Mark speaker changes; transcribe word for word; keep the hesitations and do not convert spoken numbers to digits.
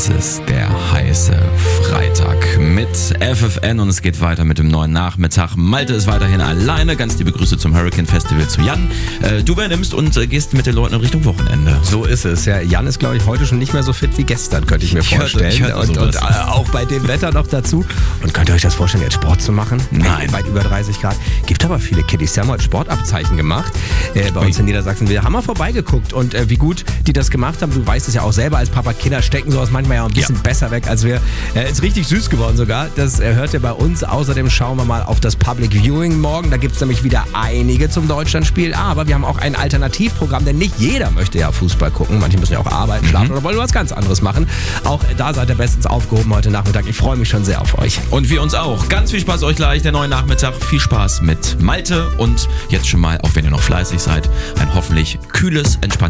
Speaker 1: Das ist der heiße Freitag mit F F N und es geht weiter mit dem neuen Nachmittag. Malte ist weiterhin alleine. Ganz liebe Grüße zum Hurricane Festival zu Jan. Äh, du übernimmst und äh, gehst mit den Leuten in Richtung Wochenende.
Speaker 2: So ist es. Ja, Jan ist, glaube ich, heute schon nicht mehr so fit wie gestern, könnte ich mir
Speaker 1: Ich
Speaker 2: vorstellen.
Speaker 1: hörte, ich hörte
Speaker 2: und und äh, auch bei dem Wetter noch dazu. Und könnt ihr euch das vorstellen, jetzt Sport zu machen?
Speaker 1: Nein.
Speaker 2: Weit über dreißig Grad. Gibt aber viele Kiddies. Die haben heute Sportabzeichen gemacht äh, bei uns in Niedersachsen. Wir haben mal vorbeigeguckt und äh, wie gut die das gemacht haben. Du weißt es ja auch selber als Papa. Kinder stecken sowas manchmal ja ein bisschen ja. besser weg als wir. Äh, ist richtig süß geworden sogar. Das äh, hört ihr bei uns. Außerdem schauen wir mal auf das Public Viewing morgen. Da gibt es nämlich wieder einige zum Deutschlandspiel. Aber wir haben auch ein Alternativprogramm, denn nicht jeder möchte ja Fußball gucken. Manche müssen ja auch arbeiten, schlafen mhm. oder wollen was ganz anderes machen. Auch da seid ihr bestens aufgehoben heute Nachmittag. Ich freue mich schon sehr auf euch.
Speaker 1: Und wir uns auch. Ganz viel Spaß euch gleich, der neue Nachmittag. Viel Spaß mit Malte und jetzt schon mal, auch wenn ihr noch fleißig seid, ein hoffentlich kühles, entspanntes